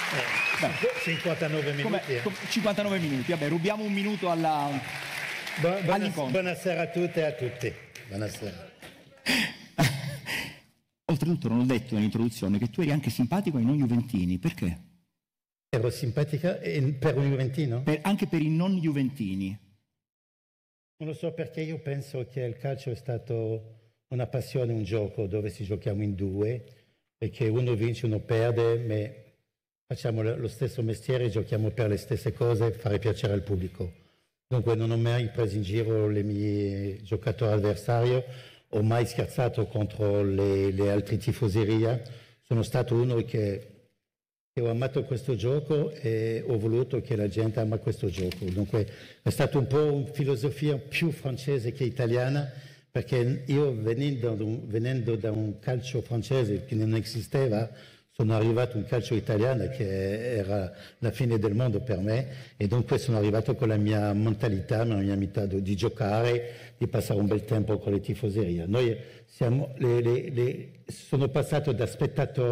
59 minuti. 59 minuti, vabbè, rubiamo un minuto all'incontro. Buonasera a tutte e a tutti. Buonasera. Oltretutto non ho detto nell'introduzione che tu eri anche simpatico ai non juventini, perché? Ero simpatica per un juventino? Anche per i non juventini. Non lo so, perché io penso che il calcio è stato una passione, un gioco dove si giochiamo in due e che uno vince, uno perde, ma facciamo lo stesso mestiere, giochiamo per le stesse cose, fare piacere al pubblico. Dunque non ho mai preso in giro i miei giocatori avversari, ho mai scherzato contro le altre tifoserie. Sono stato uno che ho amato questo gioco e ho voluto che la gente ama questo gioco. Dunque è stato un po' una filosofia più francese che italiana, perché io venendo da un calcio francese che non esisteva, sono arrivato a un calcio italiano che era la fine del mondo per me, e dunque sono arrivato con la mia mentalità, la mia metodo di giocare, di passare un bel tempo con le tifoserie. Noi sono passato da spettatore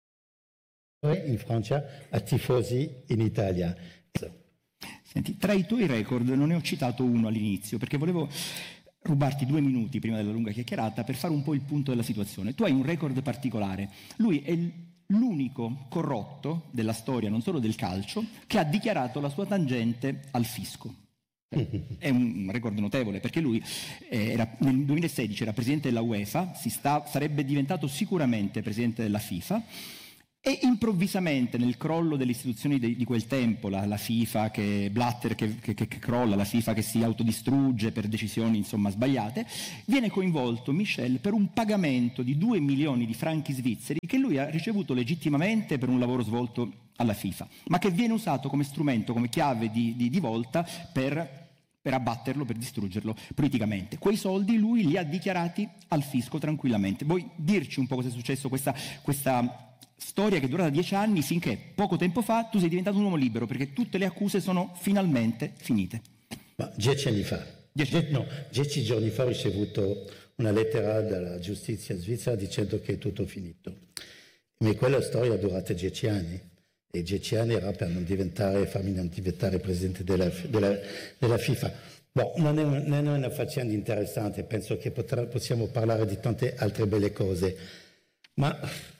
in Francia a tifosi in Italia. Senti, tra i tuoi record non ne ho citato uno all'inizio, perché volevo rubarti 2 minuti prima della lunga chiacchierata per fare un po' il punto della situazione. Tu hai un record particolare. Lui è l'unico corrotto della storia, non solo del calcio, che ha dichiarato la sua tangente al fisco. È un record notevole, perché lui nel 2016 era presidente della UEFA, sarebbe diventato sicuramente presidente della FIFA, e improvvisamente nel crollo delle istituzioni di quel tempo, la FIFA, Blatter che crolla, la FIFA che si autodistrugge per decisioni insomma sbagliate, viene coinvolto Michel per un pagamento di 2 milioni di franchi svizzeri che lui ha ricevuto legittimamente per un lavoro svolto alla FIFA, ma che viene usato come strumento, come chiave di volta per abbatterlo, per distruggerlo politicamente. Quei soldi lui li ha dichiarati al fisco tranquillamente. Vuoi dirci un po' cosa è successo, questa storia che è durata 10 anni, finché poco tempo fa tu sei diventato un uomo libero, perché tutte le accuse sono finalmente finite? Ma 10 anni fa, 10 giorni fa ho ricevuto una lettera dalla giustizia svizzera dicendo che è tutto finito. Ma quella storia è durata 10 anni, e 10 anni era per farmi non diventare presidente della FIFA. Non è una faccenda interessante, penso che possiamo parlare di tante altre belle cose, ma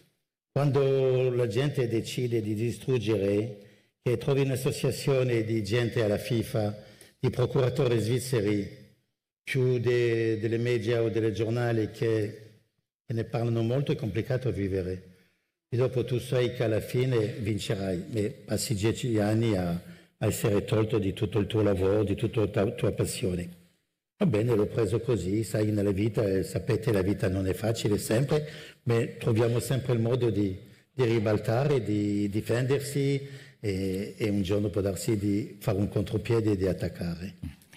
quando la gente decide di distruggere, che trovi un'associazione di gente alla FIFA, di procuratori svizzeri, più delle media o delle giornali che ne parlano molto, è complicato vivere. E dopo tu sai che alla fine vincerai, e passi 10 anni a essere tolto di tutto il tuo lavoro, di tutta la tua passione. Va bene, l'ho preso così, sai, nella vita, sapete, la vita non è facile sempre, ma troviamo sempre il modo di ribaltare, di difendersi, e un giorno può darsi di fare un contropiede e di attaccare.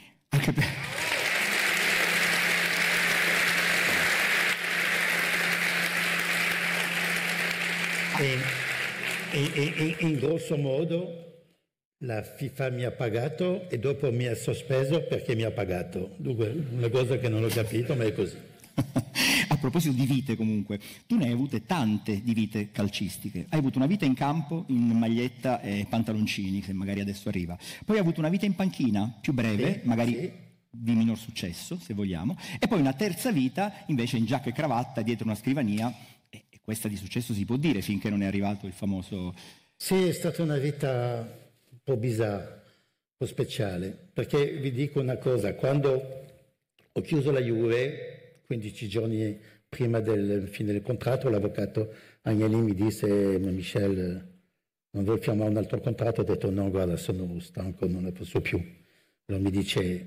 E in grosso modo la FIFA mi ha pagato e dopo mi ha sospeso perché mi ha pagato. Dunque, una cosa che non ho capito, ma è così. A proposito di vite, comunque, tu ne hai avute tante di vite calcistiche. Hai avuto una vita in campo in maglietta e pantaloncini, se magari adesso arriva. Poi hai avuto una vita in panchina, più breve, magari di minor successo, se vogliamo. E poi una terza vita, invece, in giacca e cravatta, dietro una scrivania. E questa di successo si può dire, finché non è arrivato il famoso... Sì, è stata una vita un po' bizzarra, un po' speciale, perché vi dico una cosa, quando ho chiuso la Juve, 15 giorni prima del fine del contratto, l'avvocato Agnelli mi disse: ma Michel, non vuoi firmare un altro contratto? Ho detto no, guarda, sono stanco, non ne posso più. Allora mi dice: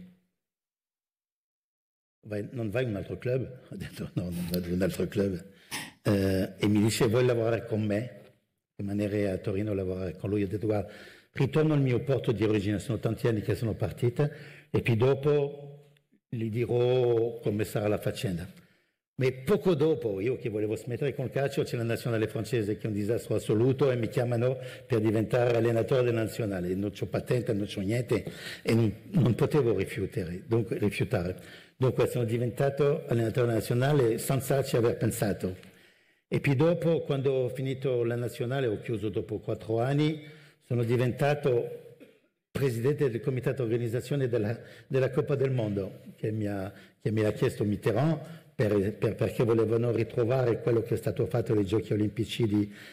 non vai in un altro club? Ho detto no, non vado in un altro club. E mi dice: vuoi lavorare con me? Rimanere a Torino a lavorare con lui. Ho detto: guarda, ritorno al mio porto di origine, sono tanti anni che sono partita, e poi dopo gli dirò come sarà la faccenda. Ma poco dopo, io che volevo smettere con il calcio, c'è la nazionale francese che è un disastro assoluto e mi chiamano per diventare allenatore della nazionale. Non c'ho patente, non c'ho niente e non potevo rifiutare. Dunque sono diventato allenatore nazionale senza ci aver pensato. E poi dopo, quando ho finito la nazionale, ho chiuso dopo 4 anni, sono diventato presidente del comitato organizzazione della Coppa del Mondo, che mi ha chiesto Mitterrand perché volevano ritrovare quello che è stato fatto ai Giochi Olimpici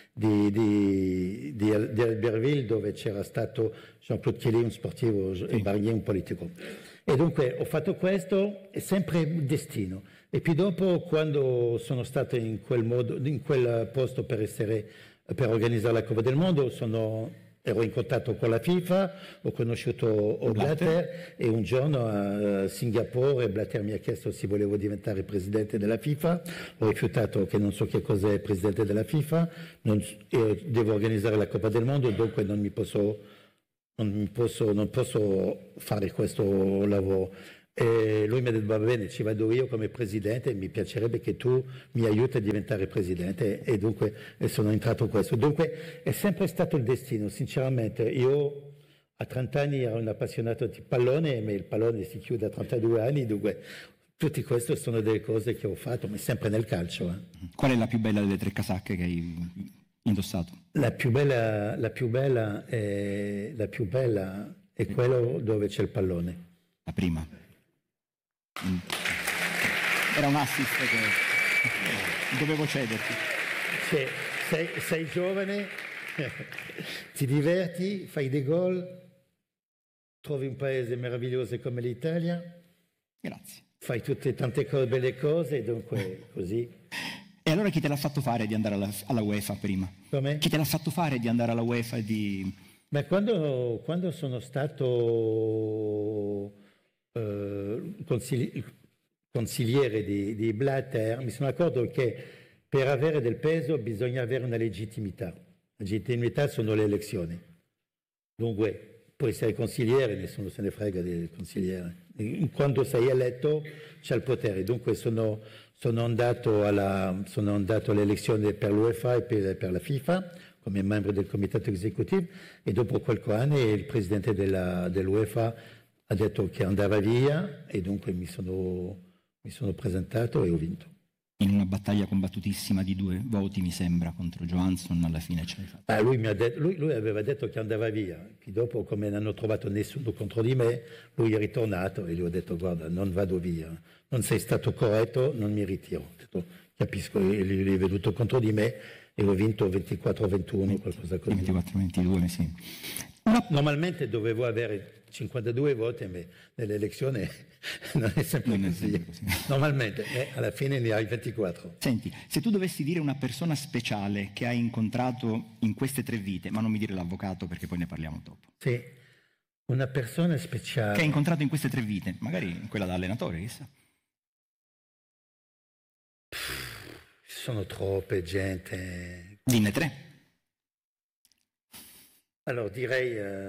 di Albertville, dove c'era stato Jean-Claude Killy, un sportivo, e Barnier, un politico. E dunque ho fatto questo, è sempre il destino. E poi dopo, quando sono stato in quel posto per organizzare la Coppa del Mondo, ero in contatto con la FIFA, ho conosciuto Blatter e un giorno a Singapore Blatter mi ha chiesto se volevo diventare presidente della FIFA, ho rifiutato che non so che cos'è presidente della FIFA, devo organizzare la Coppa del Mondo, dunque non posso fare questo lavoro. E lui mi ha detto va bene, ci vado io come presidente e mi piacerebbe che tu mi aiuti a diventare presidente, e dunque sono entrato in questo. Dunque è sempre stato il destino, sinceramente. Io a 30 anni ero un appassionato di pallone, ma il pallone si chiude a 32 anni, dunque tutte queste sono delle cose che ho fatto, ma sempre nel calcio. Qual è la più bella delle 3 casacche che hai indossato? La più bella è quello dove c'è il pallone. La prima. Era un assist che dovevo cederti. Sei giovane, ti diverti, fai dei gol, trovi un paese meraviglioso come l'Italia. Grazie. Fai tante belle cose, dunque così. E allora chi te l'ha fatto fare di andare alla UEFA prima? Come? Chi te l'ha fatto fare di andare alla UEFA e di... Beh, quando sono stato consigliere di Blatter, mi sono accorto che per avere del peso bisogna avere una legittimità. La legittimità sono le elezioni. Dunque, puoi essere consigliere, nessuno se ne frega del consigliere. Quando sei eletto c'è il potere. Dunque sono andato alle elezioni per l'UEFA e per la FIFA come membro del comitato esecutivo, e dopo qualche anno il presidente dell'UEFA ha detto che andava via, e dunque mi sono presentato e ho vinto. In una battaglia combattutissima di 2 voti, mi sembra, contro Johansson, alla fine ce l'hai fatta. Lui aveva detto che andava via, poi dopo, come non hanno trovato nessuno contro di me, lui è ritornato e gli ho detto guarda, non vado via, non sei stato corretto, non mi ritiro. Ho detto, capisco, lui è venuto contro di me e ho vinto 24-21, qualcosa così. 24-22, sì. Normalmente dovevo avere 52 voti, ma nell'elezione non è sempre così. Normalmente, alla fine ne hai 24. Senti, se tu dovessi dire una persona speciale che hai incontrato in queste 3 vite, ma non mi dire l'avvocato perché poi ne parliamo dopo. Sì, una persona speciale. Che hai incontrato in queste 3 vite, magari quella da allenatore, chissà. Ci sono troppe gente. Dinne 3. Allora direi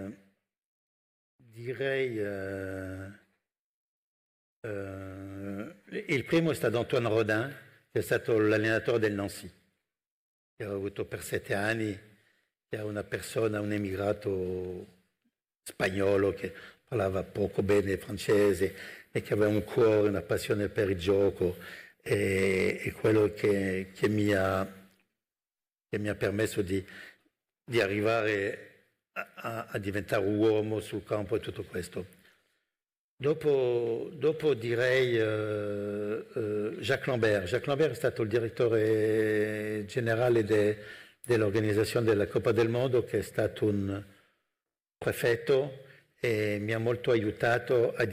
il primo è stato Antoine Rodin, che è stato l'allenatore del Nancy, che ho avuto per 7 anni, che era un emigrato spagnolo che parlava poco bene francese e che aveva un cuore, una passione per il gioco, e quello che mi ha permesso di arrivare a diventare un uomo sul campo e tutto questo. Dopo direi Jacques Lambert. Jacques Lambert è stato il direttore generale dell'organizzazione della Coppa del Mondo, che è stato un prefetto e mi ha molto aiutato a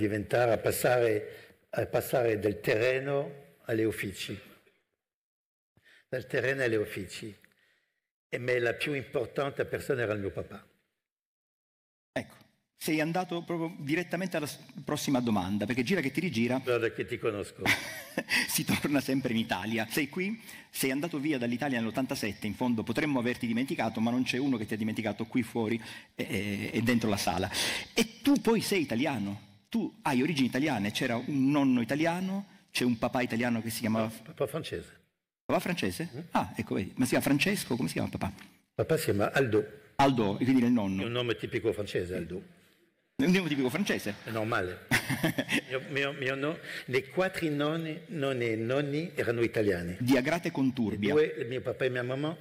passare dal terreno alle uffici. Dal terreno alle uffici. Ma la più importante persona era il mio papà. Ecco, sei andato proprio direttamente alla prossima domanda, perché gira che ti rigira. Guarda che ti conosco. Si torna sempre in Italia. Sei qui, sei andato via dall'Italia nell'87, in fondo potremmo averti dimenticato, ma non c'è uno che ti ha dimenticato qui fuori e dentro la sala. E tu poi sei italiano, tu hai origini italiane, c'era un nonno italiano, c'è un papà italiano che si chiamava... Papà francese. Papà francese? Ah, ecco, vedi. Ma si chiama Francesco? Come si chiama papà? Papà si chiama Aldo. Aldo, e quindi il nonno. È un nome tipico francese, Aldo. È un nome tipico francese. È normale. I 4 nonni erano italiani. Di Agrate Conturbia. Mio papà e mia mamma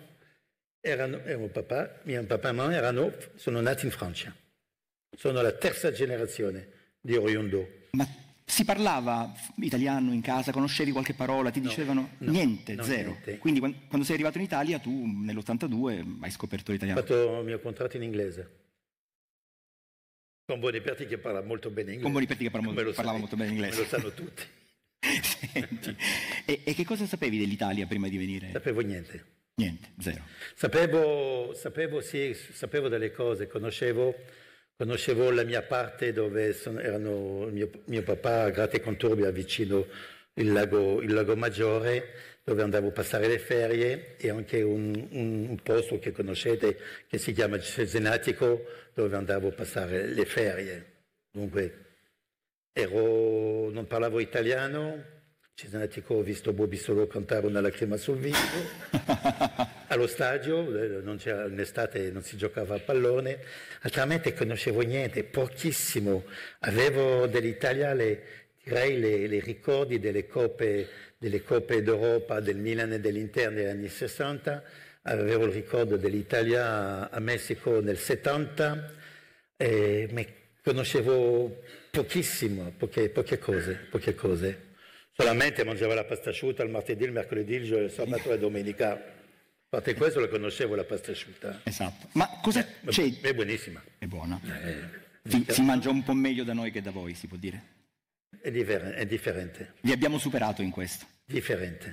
mio papà e mamma sono nati in Francia. Sono la terza generazione di oriundo. Ma si parlava italiano in casa? Conoscevi qualche parola? Ti dicevano niente, zero. Niente. Quindi quando sei arrivato in Italia, tu nell'82 hai scoperto l'italiano. Ho fatto il mio contratto in inglese. Con Boniperti che parla molto bene inglese. Con Boniperti che parlava molto bene inglese. Me lo sanno tutti. Senti, e che cosa sapevi dell'Italia prima di venire? Sapevo niente. Niente, zero. Sapevo delle cose, conoscevo la mia parte dove erano mio papà a Agrate Conturbia vicino il lago Maggiore, dove andavo a passare le ferie, e anche un posto che conoscete che si chiama Cesenatico, dove andavo a passare le ferie. Dunque non parlavo italiano. Cesenatico ho visto Bobby Solo cantare Una lacrima sul viso allo stadio, in estate non si giocava a pallone, altrimenti conoscevo niente, pochissimo. Avevo dell'Italia i ricordi delle coppe d'Europa del Milan e dell'Inter negli anni 60, avevo il ricordo dell'Italia a Messico nel 70, ma conoscevo pochissimo, poche cose. Solamente mangiavo la pasta asciutta il martedì, il mercoledì, il sabato e la domenica. A parte questo lo conoscevo la pasta asciutta. Esatto. Ma cosa c'è? È buonissima. È buona. Si mangia un po' meglio da noi che da voi, si può dire? È differente. Vi abbiamo superato in questo. Differente.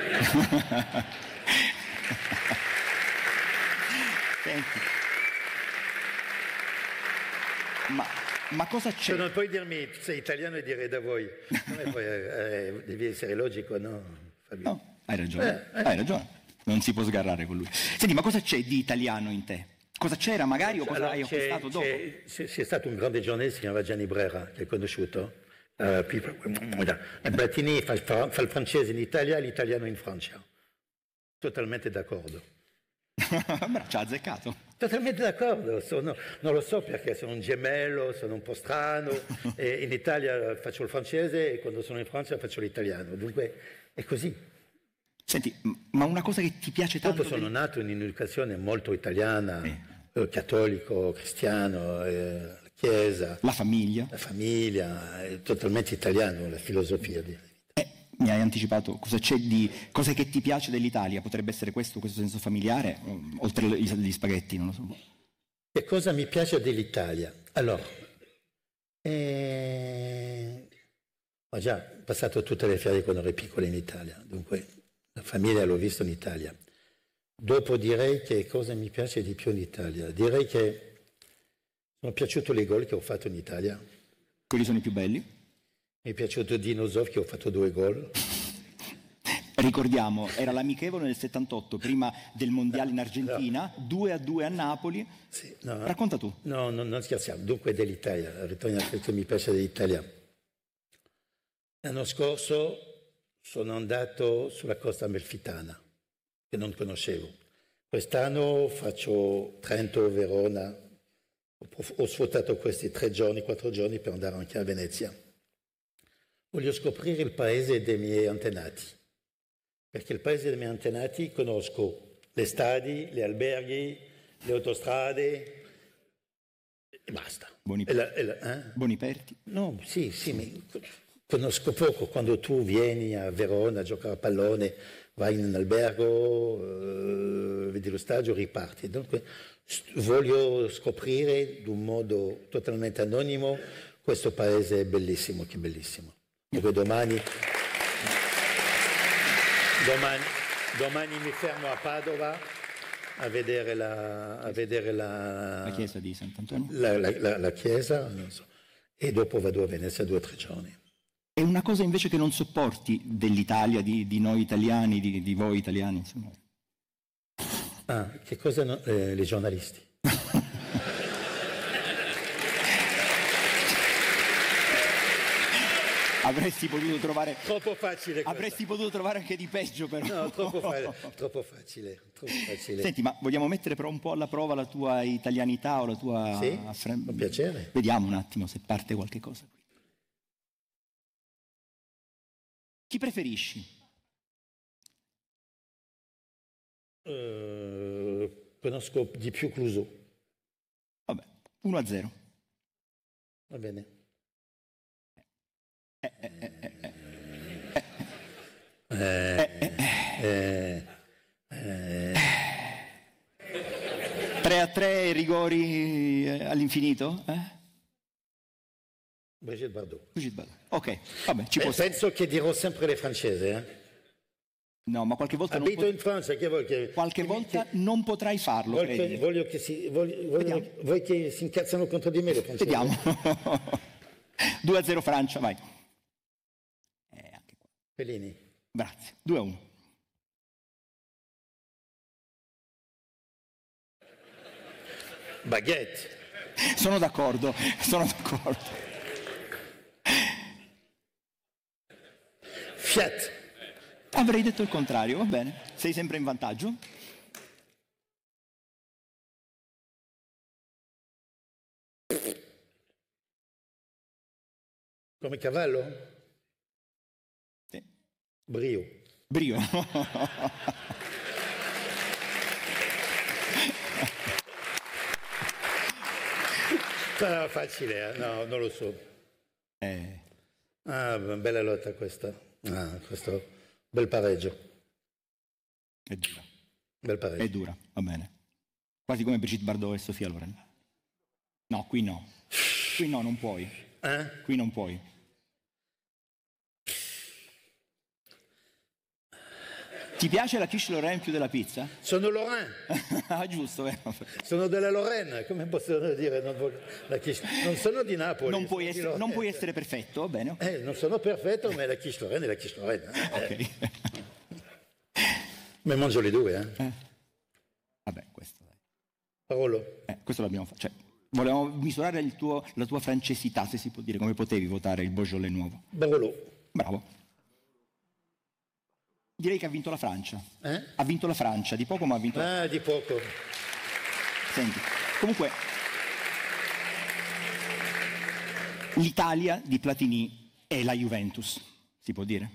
Senti. Ma cosa c'è? Se non puoi dirmi sei italiano e dire da voi. Devi essere logico, no, Fabio? No, hai ragione. Non si può sgarrare con lui. Senti, ma cosa c'è di italiano in te? Cosa c'era magari o cosa hai acquistato dopo? C'è stato un grande giornalista, si chiamava Gianni Brera, che hai conosciuto. Brattini fa il francese in Italia e l'italiano in Francia. Totalmente d'accordo. Ci ha azzeccato. Totalmente d'accordo, non lo so perché sono un gemello, sono un po' strano, e in Italia faccio il francese e quando sono in Francia faccio l'italiano, dunque è così. Senti, ma una cosa che ti piace tanto... Sono nato in un'educazione molto italiana, cattolico, cristiano, la Chiesa. La famiglia, è totalmente italiano, la filosofia. Mi hai anticipato cosa che ti piace dell'Italia? Potrebbe essere questo senso familiare, oltre agli spaghetti, non lo so. Che cosa mi piace dell'Italia? Allora, ho già passato tutte le ferie quando ero piccolo in Italia, dunque la famiglia l'ho vista in Italia. Dopo direi che cosa mi piace di più in Italia? Direi che sono piaciuti i gol che ho fatto in Italia. Quelli sono i più belli? Mi è piaciuto Dinosov che ho fatto 2 gol. Ricordiamo, era l'amichevole nel 78, prima del mondiale in Argentina, 2-2 a Napoli. Sì, no, racconta tu. No, non scherziamo. Dunque dell'Italia, ritorniamo a quello che mi piace dell'Italia. L'anno scorso sono andato sulla costa amalfitana, che non conoscevo. Quest'anno faccio Trento, Verona. Ho sfruttato questi 4 giorni per andare anche a Venezia. Voglio scoprire il paese dei miei antenati, perché il paese dei miei antenati conosco le stadi, gli alberghi, le autostrade e basta. Boniperti? No, sì, conosco poco. Quando tu vieni a Verona a giocare a pallone, vai in un albergo, vedi lo stadio, riparti. Dunque voglio scoprire in un modo totalmente anonimo questo paese bellissimo, che bellissimo. Domani mi fermo a Padova a vedere la chiesa di Sant'Antonio. La chiesa, non so, e dopo vado a Venezia 2 o 3 giorni. È una cosa invece che non sopporti dell'Italia, di noi italiani, di voi italiani, insomma. Che cosa i giornalisti? Avresti potuto trovare... Troppo facile. Avresti potuto trovare anche di peggio, però. No, troppo facile. Senti, ma vogliamo mettere però un po' alla prova la tua italianità o la tua... Sì, con piacere. Vediamo un attimo se parte qualche cosa qui. Chi preferisci? Conosco di più Clouseau. Vabbè, 1-0. Va bene. 3-3, rigori all'infinito? Brigitte Bardot. Ok, vabbè, penso che dirò sempre le francesi, No, ma qualche volta abito in Francia, qualche volta non potrai farlo. Voglio che voi che si incazzano contro di me le francesi. Vediamo. 2-0 Francia, vai. Anche qua. Fellini. Grazie. 2-1. Baguette. Sono d'accordo. Fiat. Avrei detto il contrario, va bene. Sei sempre in vantaggio. Come cavallo? Sì. Brio. Sarà facile, no, non lo so. Bella lotta questa. Questo bel pareggio. È dura. Bel pareggio. È dura, va bene. Quasi come Brigitte Bardot e Sofia Loren. No, qui no. Qui no, non puoi. Qui non puoi. Ti piace la quiche Lorraine più della pizza? Sono Lorraine. Giusto, vero? Sono della Lorraine, come posso dire? Non sono di Napoli. Non puoi essere perfetto, va bene? Non sono perfetto, ma la quiche Lorraine è la quiche Lorraine. Ok. Ma mangio le due, Vabbè, questo. Parolo. Questo l'abbiamo fatto. Cioè, volevamo misurare la tua francesità, se si può dire, come potevi votare il Beaujolais nuovo. Bravo. Direi che ha vinto la Francia. Ha vinto la Francia, di poco ma ha vinto la Francia. Di poco. Senti, comunque l'Italia di Platini è la Juventus, si può dire?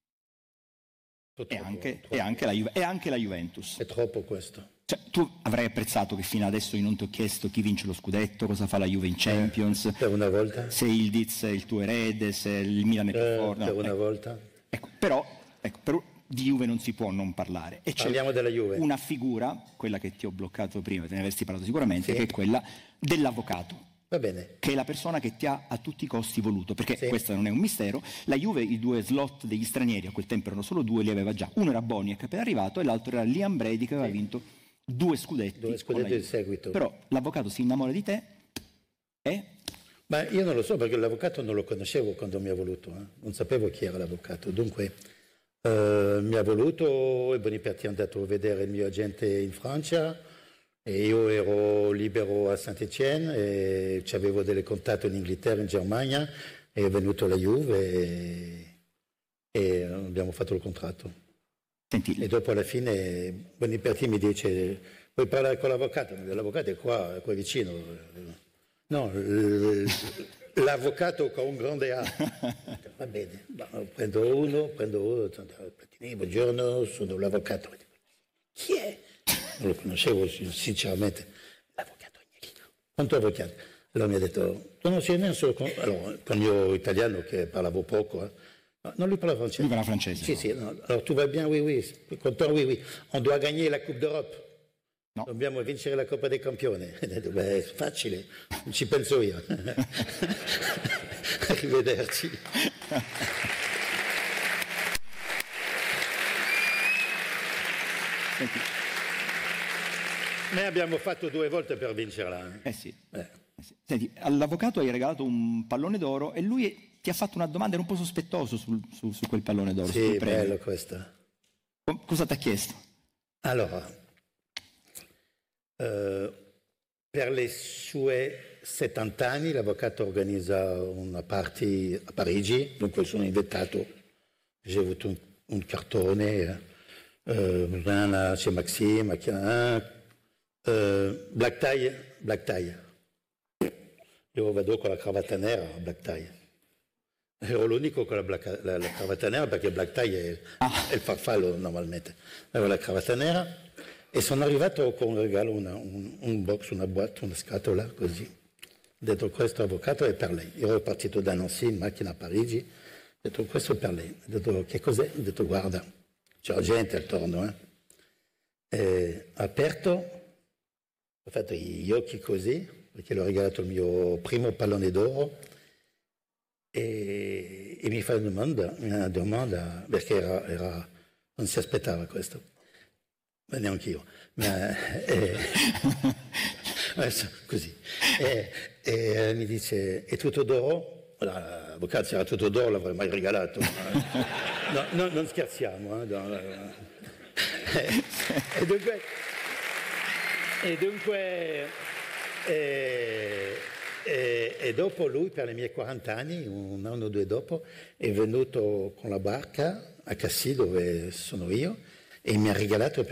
È anche la Juventus. È troppo questo. Cioè, tu avrai apprezzato che fino adesso io non ti ho chiesto chi vince lo scudetto, cosa fa la Juve in Champions. Per una volta. Se il Diz è il tuo erede, se il Milan è più forte. Per una volta. Però di Juve non si può non parlare. E parliamo della Juve. Una figura, quella che ti ho bloccato prima, te ne avresti parlato sicuramente, che è quella dell'avvocato. Va bene. Che è la persona che ti ha a tutti i costi voluto, perché questo non è un mistero. La Juve, i 2 slot degli stranieri, a quel tempo erano solo 2, li aveva già. Uno era Boniek, appena arrivato, e l'altro era Liam Brady, che aveva vinto 2 scudetti. 2 scudetti di seguito. Però l'avvocato si innamora di te e... Ma io non lo so, perché l'avvocato non lo conoscevo quando mi ha voluto. Non sapevo chi era l'avvocato. Dunque... mi ha voluto e Boniperti è andato a vedere il mio agente in Francia e io ero libero a Saint-Étienne e avevo delle contatti in Inghilterra, in Germania, e è venuto la Juve e abbiamo fatto il contratto. Senti. E dopo alla fine Boniperti mi dice: puoi parlare con l'avvocato? L'avvocato è qua vicino. No, l'avvocato con un grande A. Va bene, prendo uno, Platini, buongiorno, sono l'avvocato. Chi è? Non lo conoscevo sinceramente. L'avvocato Agnelino. Quanto avvocato? Allora mi ha detto, tu non sei neanche con il mio italiano che parlavo poco. Non lui parla francese. Lui parla francese. Sì, no. Alors tu vas bien, oui. Content, oui. On doit gagner la Coupe d'Europe. No. Dobbiamo vincere la Coppa dei Campioni. Beh, è facile, ci penso io. Arrivederci. Senti. Noi abbiamo fatto 2 volte per vincerla. Sì. Senti, all'avvocato hai regalato un pallone d'oro e lui ti ha fatto una domanda, era un po' sospettoso su quel pallone d'oro. Sì, bello questa. Cosa ti ha chiesto? Allora... per le sue 70 anni l'avvocato organizza una party a Parigi, dunque sono invitato, ho ricevuto un cartone, c'è Maxime, black tie. Io vado con la cravatta nera, black tie. Ero l'unico con la cravatta nera perché black tie è il farfallo normalmente. Avevo la cravatta nera e sono arrivato con un regalo, un box, una boîte, una scatola così. Ho detto questo avvocato è per lei. Io ero partito da Nancy in macchina a Parigi. Ho detto questo è per lei. Ho detto che cos'è? Ho detto guarda, c'era gente attorno. Ho aperto, ho fatto gli occhi così perché l'ho regalato il mio primo pallone d'oro. E mi fa una domanda perché non si aspettava questo, ma neanche io. Così. E mi dice, è tutto d'oro? L'avvocato, se era tutto d'oro l'avrei mai regalato. No, non scherziamo. E dopo lui, per i miei 40 anni, un anno o due dopo, è venuto con la barca a Cassis, dove sono io, e mi ha regalato